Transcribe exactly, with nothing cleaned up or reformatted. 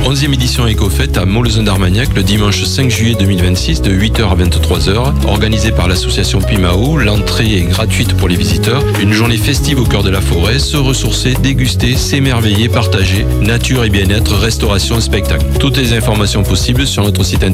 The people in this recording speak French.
onzième édition EcoFête à Molezun-d'Armagnac le dimanche cinq juillet deux mille vingt-six de huit heures à vingt-trois heures. Organisée par l'association Pimao, l'entrée est gratuite pour les visiteurs. Une journée festive au cœur de la forêt, se ressourcer, déguster, s'émerveiller, partager, nature et bien-être, restauration et spectacle. Toutes les informations possibles sur notre site internet